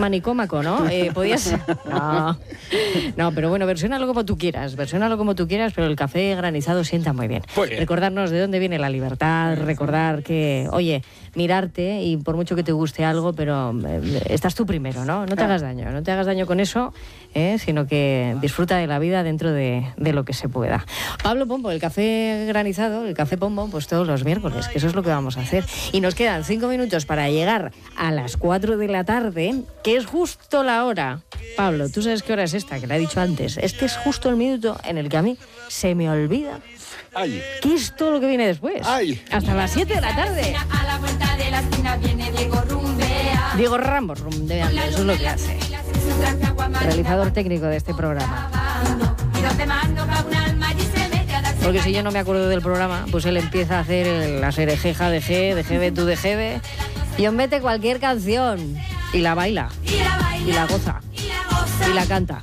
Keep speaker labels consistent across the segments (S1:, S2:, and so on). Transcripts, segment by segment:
S1: manicómaco, ¿no? Podías... No, pero bueno, versiónalo como tú quieras, pero el café granizado sienta muy bien. Recordarnos de dónde viene la libertad, recordar que, oye, mirarte y por mucho que te guste algo, pero estás tú primero, ¿no? No te hagas daño con eso, sino que disfruta de la vida dentro de lo que se pueda. Pablo Pombo, el café granizado, el café Pombo, pues todos los miércoles, que eso es lo que vamos a hacer. Y nos quedan 5 minutos para llegar a las 4 de la tarde, que es justo la hora. Pablo, ¿tú sabes qué hora es esta? Que la he dicho antes. Este es justo el minuto en el que a mí se me olvida qué es todo lo que viene después. Hasta las 7 de la tarde.
S2: A la vuelta de la esquina viene Diego rumbea.
S1: Diego Ramos, rumbeando, eso es lo que hace. Realizador técnico de este programa. Porque si yo no me acuerdo del programa, pues él empieza a hacer la serejeja de G, de GB, tú de GB, y os mete cualquier canción y la baila, y la goza, y la canta.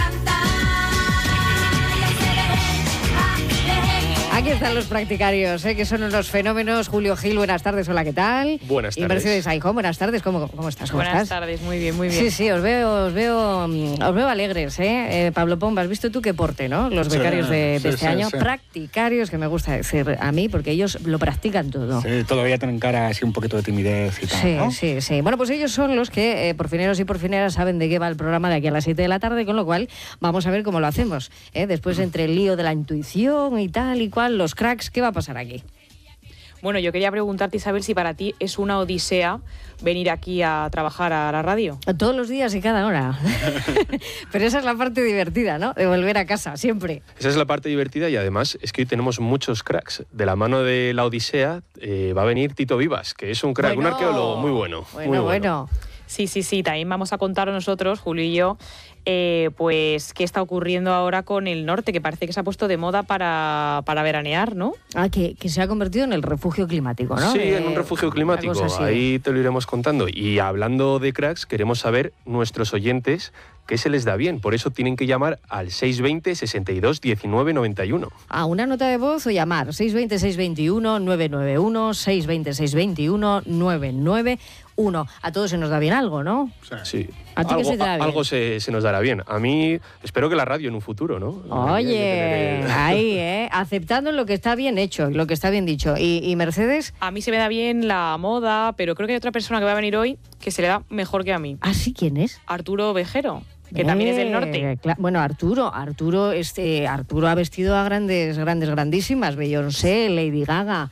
S1: Aquí están los practicarios, que son unos fenómenos. Julio Gil, buenas tardes, hola, ¿qué tal?
S3: Buenas tardes.
S1: Y Mercedes Aijón, buenas tardes, ¿cómo estás?
S4: Buenas tardes, muy bien, muy bien.
S1: Sí, os veo alegres, Pablo Pombo, has visto tú qué porte, ¿no? Los becarios de este año, practicarios, que me gusta decir a mí, porque ellos lo practican todo.
S5: Sí, todavía tienen cara así un poquito de timidez y tal,
S1: sí,
S5: ¿no?
S1: Sí. Bueno, pues ellos son los que, por fineros y por fineras, saben de qué va el programa de aquí a las 7 de la tarde, con lo cual vamos a ver cómo lo hacemos. Después, entre el lío de la intuición y tal y cual, los cracks, ¿qué va a pasar aquí?
S4: Bueno, yo quería preguntarte, Isabel, si para ti es una odisea venir aquí a trabajar a la radio.
S1: Todos los días y cada hora. Pero esa es la parte divertida, ¿no? De volver a casa, siempre.
S3: Esa es la parte divertida y además es que hoy tenemos muchos cracks. De la mano de la odisea va a venir Tito Vivas, que es un crack, un arqueólogo muy bueno.
S1: Bueno.
S4: Sí, también vamos a contar nosotros, Julio y yo, pues qué está ocurriendo ahora con el norte, que parece que se ha puesto de moda para veranear, ¿no?
S1: Que se ha convertido en el refugio climático, ¿no?
S3: Sí, en un refugio climático, ahí te lo iremos contando. Y hablando de cracks, queremos saber nuestros oyentes qué se les da bien, por eso tienen que llamar al 620 62 19 91.
S1: A una nota de voz o llamar 620 621 991, 620 621 991. A todos se nos da bien algo, ¿no?
S3: Sí.
S1: ¿A ti qué se te da bien?
S3: Algo se nos dará bien. A mí, espero que la radio en un futuro, ¿no?
S1: Oye, ahí, aceptando lo que está bien hecho, lo que está bien dicho. ¿Y Mercedes?
S4: A mí se me da bien la moda, pero creo que hay otra persona que va a venir hoy que se le da mejor que a mí.
S1: ¿Ah, sí? ¿Quién es?
S4: Arturo Vejero, que también es del norte.
S1: Bueno, Arturo ha vestido a grandísimas, Beyoncé, Lady Gaga.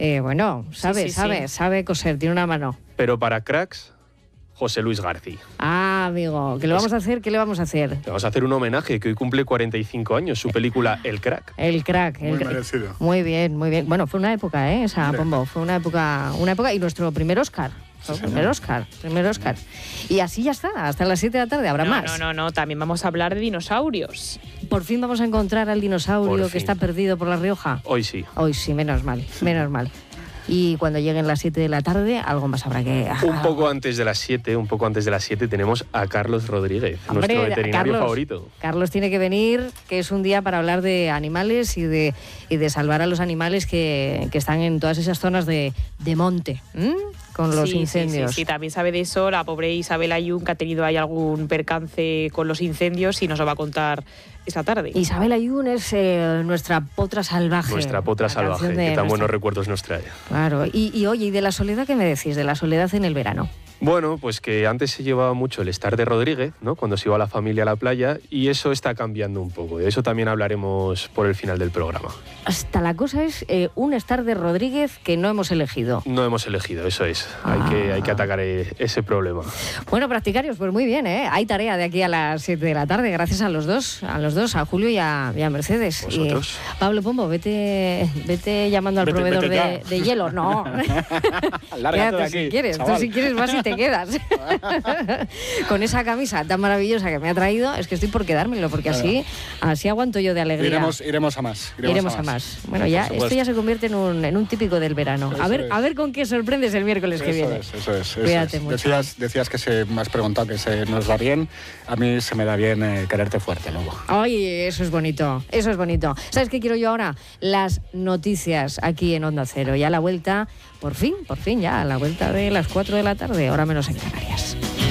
S1: Sabe coser, tiene una mano.
S3: Pero para cracks, José Luis García.
S1: Ah, amigo, ¿qué le vamos a hacer? Le vamos a hacer
S3: un homenaje, que hoy cumple 45 años, su película El Crack.
S1: El Crack.
S5: Muy merecido.
S1: Muy bien. Bueno, fue una época, esa, Pombo. Fue una época y nuestro primer Oscar. Primer Oscar. Y así ya está, hasta las 7 de la tarde habrá más.
S4: No, también vamos a hablar de dinosaurios.
S1: Por fin vamos a encontrar al dinosaurio que está perdido por La Rioja.
S3: Hoy sí,
S1: menos mal. Y cuando lleguen las 7 de la tarde, algo más habrá que...
S3: Un poco antes de las 7 tenemos a Carlos Rodríguez, nuestro veterinario favorito.
S1: Carlos tiene que venir, que es un día para hablar de animales y de salvar a los animales que están en todas esas zonas de monte, con los incendios.
S4: Sí, también sabe de eso la pobre Isabel Ayun, que ha tenido ahí algún percance con los incendios y nos lo va a contar esta tarde.
S1: Isabel Ayun es nuestra potra salvaje.
S3: Que tan buenos recuerdos nos trae.
S1: Claro. Y oye, ¿y de la soledad qué me decís? De la soledad en el verano.
S3: Bueno, pues que antes se llevaba mucho el estar de Rodríguez, ¿no? Cuando se iba la familia a la playa, y eso está cambiando un poco. De eso también hablaremos por el final del programa.
S1: Hasta la cosa es un estar de Rodríguez que no hemos elegido.
S3: No hemos elegido, eso es. Hay que atacar ese problema.
S1: Bueno, practicarios, pues muy bien, ¿eh? Hay tarea de aquí a las 7 de la tarde, gracias a los dos, a Julio y a Mercedes.
S3: ¿Vosotros?
S1: Pablo Pombo, vete llamando al proveedor de hielo. No.
S5: Lárgate de aquí,
S1: si quieres,
S5: chaval.
S1: tú si quieres vas y te quedas. Con esa camisa tan maravillosa que me ha traído, es que estoy por quedármelo, porque así aguanto yo de alegría.
S5: Iremos a más.
S1: Iremos a más. Bueno, ya esto ya se convierte en un típico del verano. A ver con qué sorprendes el miércoles que viene.
S5: Eso es.
S1: Cuídate mucho.
S5: Decías que me has preguntado que se nos da bien. A mí se me da bien quererte fuerte, luego.
S1: Ay, eso es bonito. ¿Sabes qué quiero yo ahora? Las noticias aquí en Onda Cero. Ya a la vuelta, por fin, ya a la vuelta de las 4 de la tarde, hora menos en Canarias.